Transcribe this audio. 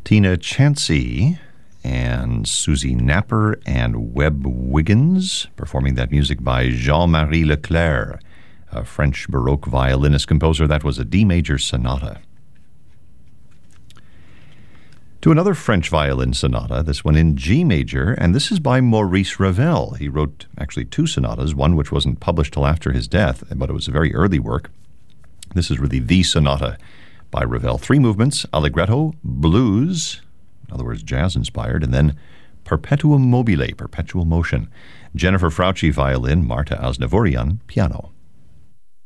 Tina Chancey and Susie Napper and Webb Wiggins performing that music by Jean-Marie Leclerc, a French Baroque violinist-composer. That was a D major sonata. To another French violin sonata, this one in G major, and this is by Maurice Ravel. He wrote actually two sonatas, one which wasn't published till after his death, but it was a very early work. This is really the sonata by Ravel. 3 movements: Allegretto, blues, in other words, jazz-inspired, and then Perpetuum mobile, perpetual motion. Jennifer Frauci, violin, Marta Aznavourian, piano.